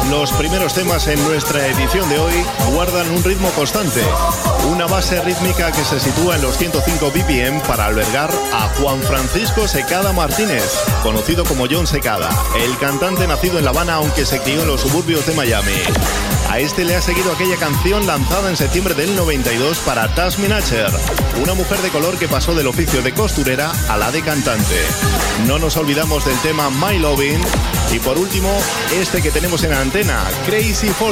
Los primeros temas en nuestra edición de hoy guardan un ritmo constante, una base rítmica que se sitúa en los 105 BPM para albergar a Juan Francisco Secada Martínez, conocido como Jon Secada, el cantante nacido en La Habana aunque se crió en los suburbios de Miami. A este le ha seguido aquella canción lanzada en septiembre del 92 para Tasmin Natcher, una mujer de color que pasó del oficio de costurera a la de cantante. No nos olvidamos del tema My Lovin' y por último este que tenemos en antena, Crazy for